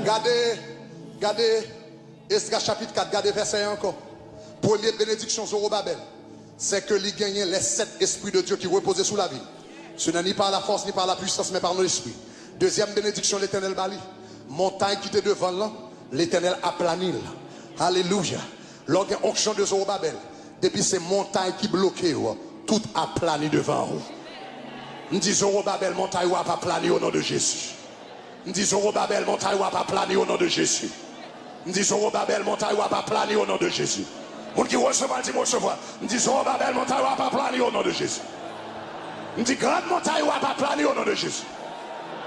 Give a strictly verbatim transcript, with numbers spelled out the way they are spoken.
Gardez, gardez, Esdras chapitre quatre, gardez verset un encore. Première bénédiction Zorobabel, c'est que il gagnait les sept esprits de Dieu qui reposaient sous la ville. Ce n'est ni par la force ni par la puissance, mais par l'esprit. Deuxième bénédiction, l'Éternel Bali. Montagne qui était devant là, l'Éternel aplanit. Alléluia. Lors de l'onction de Zorobabel, depuis ces montagnes qui bloquaient, tout aplani devant vous. Nous disons Zorobabel, montagne ou pas plani au nom de Jésus. Nous disons Zorobabel, montagne ou pas plani au nom de Jésus. Nous disons Zorobabel, montagne ou pas plani au nom de Jésus. Nous qui recevons, dit recevoir. Nous disons Zorobabel, montagne ou pas plani au nom de Jésus. Nous disons grande montagne ou pas plani au nom de Jésus.